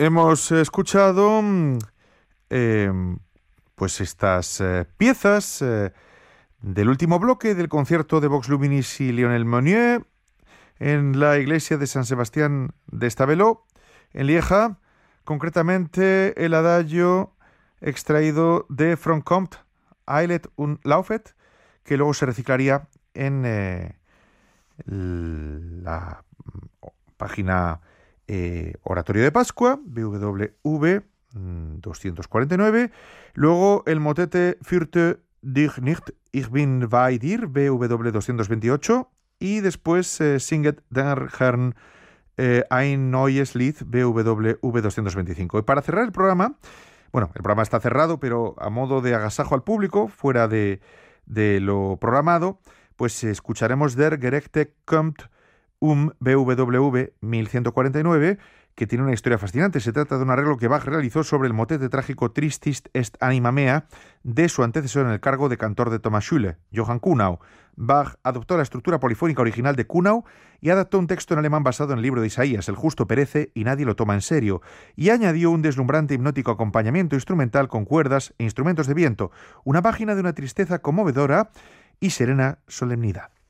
hemos escuchado eh, pues estas piezas del último bloque del concierto de Vox Luminis y Lionel Meunier en la iglesia de San Sebastián de Stavelot, en Lieja, concretamente el adagio extraído de From Comte, Eilet und Laufet, que luego se reciclaría en la página Oratorio de Pascua, BWV 249. Luego el motete Fürte dich nicht, ich bin bei dir, BW 228. Y después Singet der Herrn ein neues Lied, BWV 225. Y para cerrar el programa, bueno, el programa está cerrado, pero a modo de agasajo al público, fuera de lo programado, pues escucharemos Der gerechte Kommt BWV 1149, que tiene una historia fascinante. Se trata de un arreglo que Bach realizó sobre el motete trágico Tristis est anima mea de su antecesor en el cargo de cantor de Thomas Schüle, Johann Kuhnau. Bach adoptó la estructura polifónica original de Kuhnau y adaptó un texto en alemán basado en el libro de Isaías, El justo perece y nadie lo toma en serio, y añadió un deslumbrante hipnótico acompañamiento instrumental con cuerdas e instrumentos de viento, una página de una tristeza conmovedora y serena solemnidad.